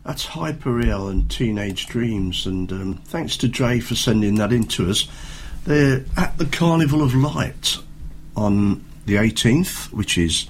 That's Hyperreal and Teenage Dreams, and thanks to Dre for sending that in to us. They're at the Carnival of Light on the 18th, which is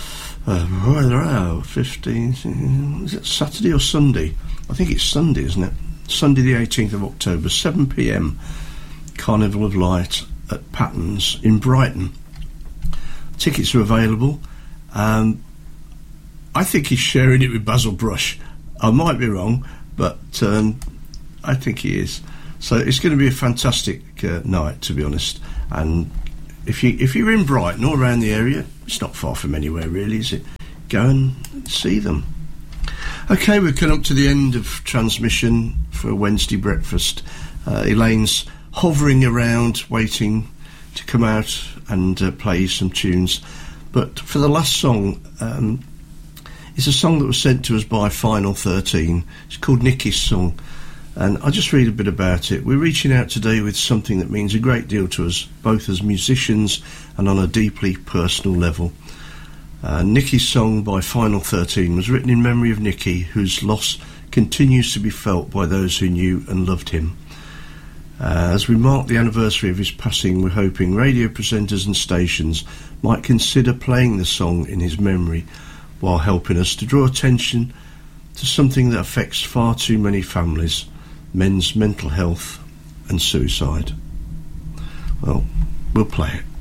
15th. Is it Saturday or Sunday? I think it's Sunday, isn't it? Sunday the 18th of October, 7 p.m. Carnival of Light at Patton's in Brighton. Tickets are available. I think he's sharing it with Basil Brush. I might be wrong, but I think he is. So it's going to be a fantastic night, to be honest. And if you're in Brighton or around the area, it's not far from anywhere really, is it? Go and see them. Okay, we've come up to the end of transmission for Wednesday breakfast. Elaine's hovering around, waiting to come out and play some tunes. But for the last song, it's a song that was sent to us by Final 13. It's called Nicky's Song. And I'll just read a bit about it. We're reaching out today with something that means a great deal to us, both as musicians and on a deeply personal level. Nicky's Song by Final 13 was written in memory of Nicky, whose loss continues to be felt by those who knew and loved him. As we mark the anniversary of his passing, we're hoping radio presenters and stations might consider playing the song in his memory while helping us to draw attention to something that affects far too many families: men's mental health and suicide. Well, we'll play it.